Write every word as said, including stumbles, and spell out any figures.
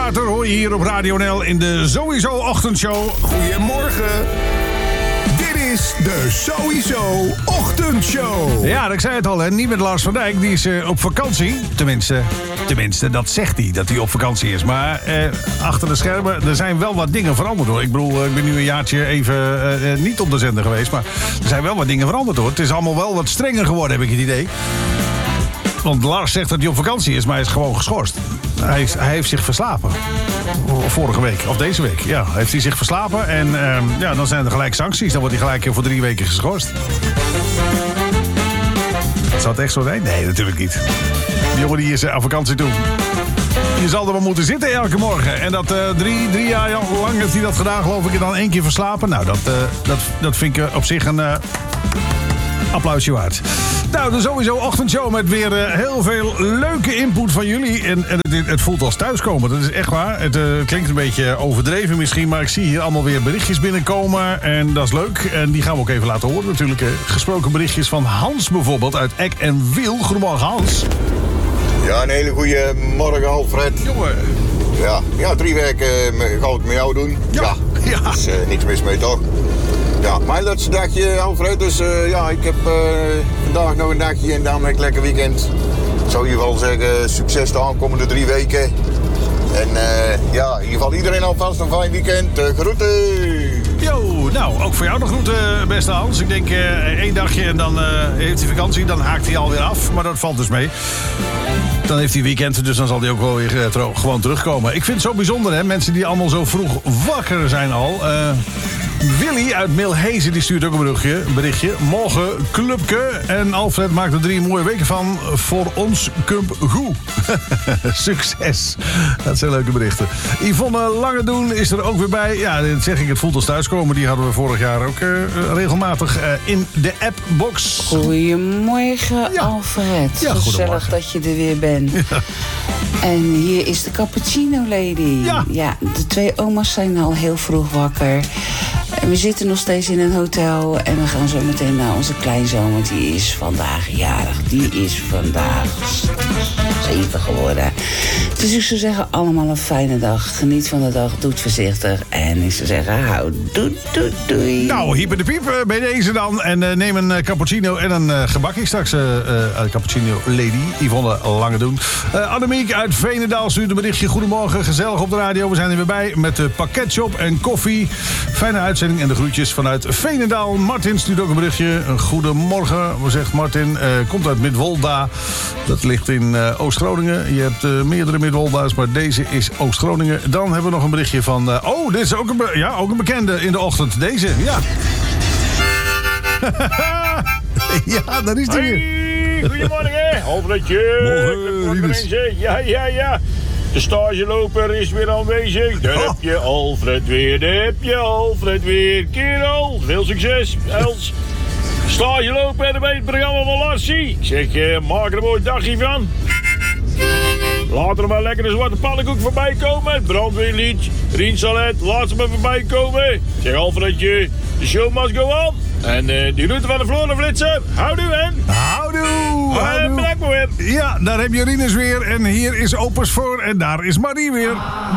Water hoor je hier op Radio N L in de Sowieso Ochtendshow. Goedemorgen. Dit is de Sowieso Ochtendshow. Ja, ik zei het al, hè. Niet met Lars van Dijk. Die is uh, op vakantie. Tenminste, tenminste, dat zegt hij, dat hij op vakantie is. Maar uh, achter de schermen, er zijn wel wat dingen veranderd, hoor. Ik bedoel, uh, ik ben nu een jaartje even uh, uh, niet op de zender geweest. Maar er zijn wel wat dingen veranderd, hoor. Het is allemaal wel wat strenger geworden, heb ik het idee. Want Lars zegt dat hij op vakantie is, maar hij is gewoon geschorst. Hij, is, hij heeft zich verslapen. Vorige week, of deze week. Ja, heeft hij zich verslapen. En uh, ja, dan zijn er gelijk sancties. Dan wordt hij gelijk voor drie weken geschorst. Zou het echt zo zijn? Nee, natuurlijk niet. Die jongen die is uh, aan vakantie toe. Je zal er wel moeten zitten elke morgen. En dat uh, drie, drie jaar lang heeft hij dat gedaan, geloof ik. En dan één keer verslapen. Nou, dat, uh, dat, dat vind ik uh, op zich een uh, applausje waard. Nou, de Sowieso Ochtendshow met weer uh, heel veel leuke input van jullie. En, en het, het voelt als thuiskomen, dat is echt waar. Het uh, klinkt een beetje overdreven misschien, maar ik zie hier allemaal weer berichtjes binnenkomen. En dat is leuk. En die gaan we ook even laten horen natuurlijk. Uh, gesproken berichtjes van Hans bijvoorbeeld uit Eck en Wiel. Goedemorgen, Hans. Ja, een hele goede morgen, Alfred. Jongen. Ja, ja drie weken uh, ga ik met jou doen. Ja. Ja, ja. Dus uh, niks mis mee, toch? Ja, mijn laatste dagje, Alfred. Dus uh, ja, ik heb uh, vandaag nog een dagje en dan een lekker weekend. Ik zou in ieder geval zeggen, succes de aankomende drie weken. En uh, ja, in ieder geval iedereen alvast een fijn weekend. Uh, groeten! Yo, nou, ook voor jou de groeten, beste Hans. Ik denk uh, één dagje en dan uh, heeft hij vakantie. Dan haakt hij alweer af, maar dat valt dus mee. Dan heeft hij weekend, dus dan zal hij ook wel weer uh, tro- gewoon terugkomen. Ik vind het zo bijzonder, hè. Mensen die allemaal zo vroeg wakker zijn al. Uh, Willy uit Milhezen die stuurt ook een berichtje. Een berichtje. Morgen clubke. En Alfred maakt er drie mooie weken van. Voor ons kump goed. Succes. Dat zijn leuke berichten. Yvonne Langedoen is er ook weer bij. Ja, dat zeg ik, het voelt als thuiskomen. Die hadden we vorig jaar ook uh, regelmatig uh, in de appbox. Goedemorgen, ja. Alfred. Ja, gezellig dat je er weer bent. Ja. En hier is de cappuccino lady. Ja. ja, de twee oma's zijn al heel vroeg wakker. En we zitten nog steeds in een hotel. En we gaan zo meteen naar onze kleinzoon. Want die is vandaag jarig. Die is vandaag zeven geworden. Dus ik zou zeggen, allemaal een fijne dag. Geniet van de dag, doe het voorzichtig. En ik zou zeggen, hou doei, doei, doei. Nou, hier bij de piep, bij deze dan. En uh, neem een uh, cappuccino en een uh, gebakje straks. Uh, uh, cappuccino lady, Yvonne Langedoen. Uh, Annemiek uit Veenendaal stuurt een berichtje. Goedemorgen, gezellig op de radio. We zijn er weer bij met de pakketshop en koffie. Fijne uitzending en de groetjes vanuit Veenendaal. Martin stuurt ook een berichtje. Goedemorgen, zegt Martin. Uh, komt uit Midwolda. Dat ligt in uh, Oost-Groningen. Je hebt uh, meerdere Midwolda's, maar deze is Oost-Groningen. Dan hebben we nog een berichtje van... Uh, oh, dit is ook een, be- ja, ook een bekende in de ochtend. Deze, ja. Ja, daar is hij weer. Hey, goedemorgen, Alfredje. Morgen, mensen. Ja, ja, ja. De stageloper is weer aanwezig. Daar oh. heb je Alfred weer, daar heb je Alfred weer. Kerel, veel succes, Els. Stageloper bij het programma van Lassie. Ik zeg, uh, maak er een mooi dagje van. Laat er maar lekker een zwarte pannenkoek voorbij komen. Brandweerlied, Rien Salet, laat ze maar voorbij komen. Ik zeg, Alfredje, de show must go on. En uh, die route van de Florenflitser, houdoe en... Houdoe, houdoe. Bedankt maar weer. Ja, daar heb je Rinus weer. En hier is Opus voor. En daar is Marie weer.